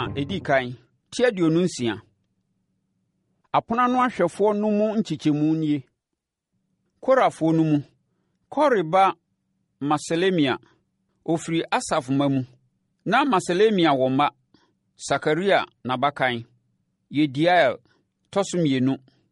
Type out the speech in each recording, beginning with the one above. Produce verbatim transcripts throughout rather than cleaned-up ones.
edi kan ti aduonu nsia. Apona no ahwɛfoɔ no mu nkyekyɛmu nie. Korafoɔ no mu, Kore ba Maselemia, ofiri Asaf ma mu. Na Maselemia wɔ mma, Sakaria n'abakan, Yediael tɔ so mmienu,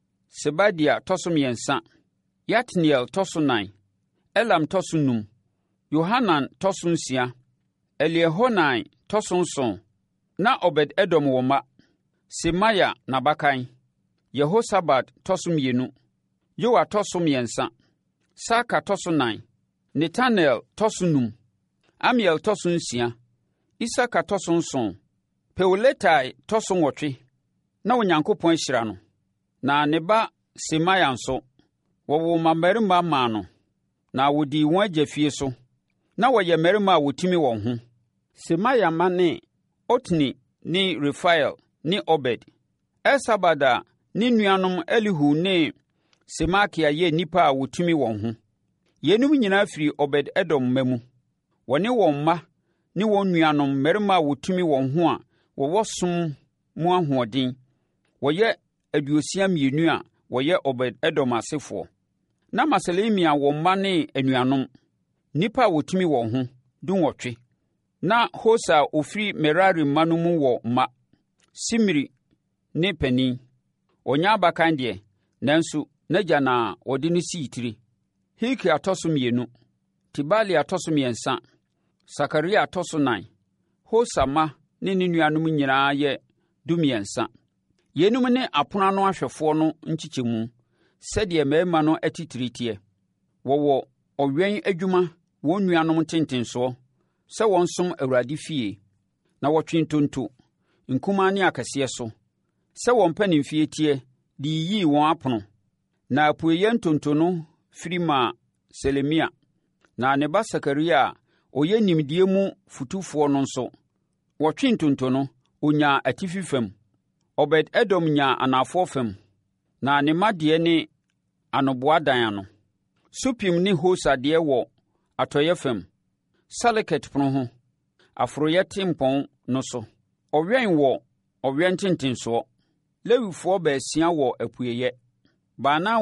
Sebadia tɔ so mmiɛnsa, Yatniel tɔ so nan, Elam tɔ so num, Yohanan tɔ so nsia, Eliehoenai tɔ so nson. Na Obed-Edom wɔ mma, Semaya n'abakan, Yehosabad tɔ so mmienu, Yoa tɔ so mmiɛnsa, Saka tɔ so nan, Netanel tɔ so num, Amiel tɔ so nsia, Isaka tɔ so nson, Peuletai tɔ so nwɔtwe. Na Onyankopɔn ahyira no. Na ne ba Semaya nso, wɔwɔ mmarima maa no, na wɔdii wɔn agya fie so. Na wɔyɛ mmarima a wɔtumi wɔn ho. Semaya ma ne Otni ne Refael ne Obed. Elsabad a ne nuanom Elihu ne Semakia yɛ nnipa a wɔtumi wɔn ho. Yeinom nyinaa firi Obed-Edom mma mu. Wɔne wɔn mma ne wɔn nuanom mmarima a wɔtumi wɔn ho a wɔwɔ som mu ahoɔden. Wɔyɛ aduosia mmienu a wɔyɛ Obed-Edom asefoɔ. Na Maselemia wɔ mma ne anuanom, nnipa a wɔtumi wɔn ho, dunwɔtwe. Na Hosa a ofiri Merari mma no mu wɔ mma, Simri ne panin. Ɔnya abakan deɛ, nanso n'agya na wɔde no sii tiri. Hilkia atɔ so mmienu, Tibalia atɔ so mmiɛnsa, Sakaria atɔ so nan. Hosa mma ne ne nuanom nyinaa yɛ dumiɛnsa. Yeinom ne apono ano ahwɛfoɔ no nkyekyɛmu, sɛdeɛ mmarima no atitiri teɛ. Wɔwɔ ɔwɛn adwuma wɔn nuanom ntentensoɔ, sɛ wɔn som Awurade fie, na wɔtwe ntonto, nkumaa ne akɛseɛ so, sɛ wɔn mpanimfie teɛ de yiyii wɔn apono. Na apueyɛ ntonto no firi maa Selemia, na ne ba Sakaria a ɔyɛ nimdeɛ mu futufoɔ no nso, wɔtwe ntonto no, ɔnyaa atifi fam. Obed-Edom nyaa anafoɔ fam, na ne mma deɛ ne anoboa dan ano. Supim ne Hosa deɛ wɔ atɔeɛ fam, Saleket pono ho, aforoyɛ tempɔn no so. Ɔwɛn wɔ ɔwɛn ntentensoɔ. Lewifoɔ baasia wɔ apueyɛ. Baana